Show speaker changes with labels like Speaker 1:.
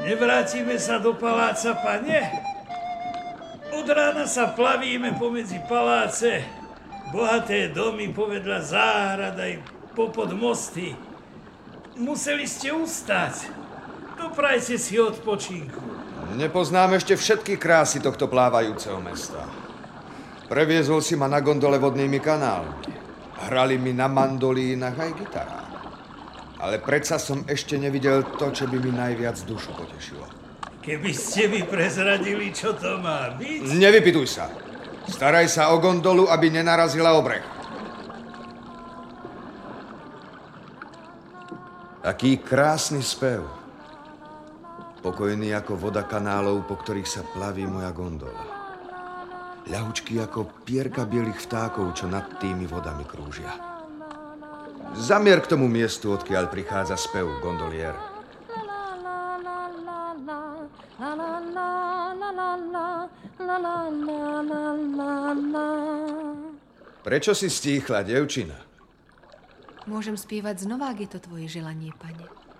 Speaker 1: Nevrátime sa do paláca, pane? Od rána sa plavíme pomedzi paláce, bohaté domy povedľa záhrad aj popod mosty. Museli ste ustať. Doprajte si odpočinku.
Speaker 2: Nepoznám ešte všetky krásy tohto plávajúceho mesta. Previezol si ma na gondole vodnými kanálmi. Hrali mi na mandolínach aj gitarách. Ale predsa som ešte nevidel to, čo by mi najviac dušu potešilo.
Speaker 1: Keby ste mi prezradili, čo to má byť?
Speaker 2: Nevypytuj sa. Staraj sa o gondolu, aby nenarazila o breh. Aký krásny spev. Pokojný ako voda kanálov, po ktorých sa plaví moja gondola. Ľahučký ako pierka bielých vtákov, čo nad tými vodami krúžia. Zamier k tomu miestu, odkiaľ prichádza spev, gondolier. Prečo si stíchla, dievčina?
Speaker 3: Môžem spievať znova, ak je to tvoje želanie, pane.